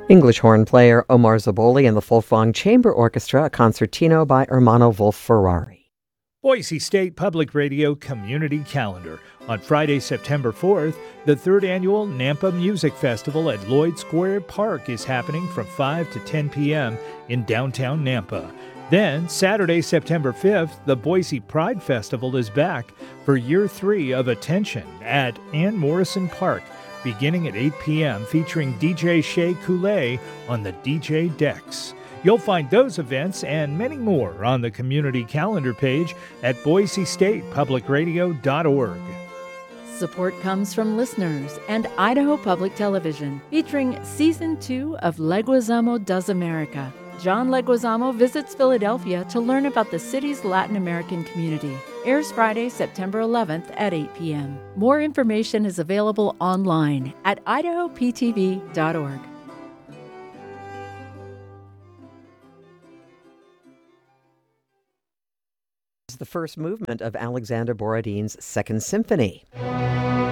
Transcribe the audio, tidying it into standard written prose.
English horn player Omar Zaboli and the Folkwang Chamber Orchestra, a concertino by Ermanno Wolf-Ferrari. Boise State Public Radio Community Calendar. On Friday, September 4th, the third annual Nampa Music Festival at Lloyd Square Park is happening from 5 to 10 p.m. in downtown Nampa. Then, Saturday, September 5th, the Boise Pride Festival is back for year 3 of Attention at Ann Morrison Park, beginning at 8 p.m., featuring DJ Shea Coulee on the DJ decks. You'll find those events and many more on the community calendar page at boisestatepublicradio.org. Support comes from listeners and Idaho Public Television, featuring Season 2 of Leguizamo Does America. John Leguizamo visits Philadelphia to learn about the city's Latin American community. Airs Friday, September 11th at 8 p.m. More information is available online at idahoptv.org. The first movement of Alexander Borodin's Second Symphony.